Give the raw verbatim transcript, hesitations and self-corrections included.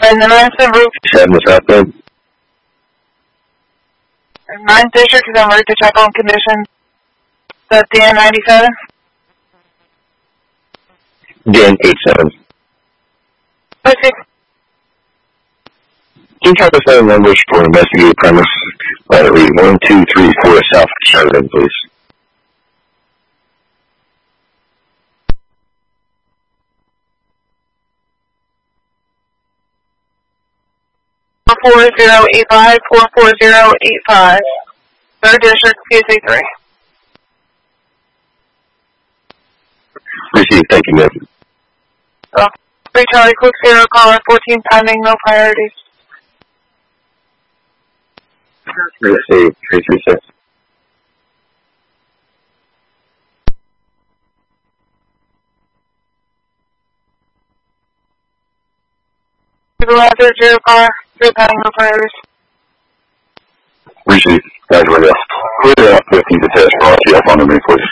And the ninth roof. Seven was up there. ninth District is en route to check on conditions. That's D N ninety-seven. D N eighty-seven. Okay. Can you try to find numbers for investigated premise? Let it read one, two, three, four, South Sheridan, please. four zero eight five, four four zero eight five. third District, P S A three. Received, thank you, ma'am. Oh, three Charlie, Quick Zero, caller fourteen pending, no priorities. Received, three three six. Third Zero, caller, three pending, no priorities. Received, guys, we're there. We're there, fifteen to test, for R T F on the main, please.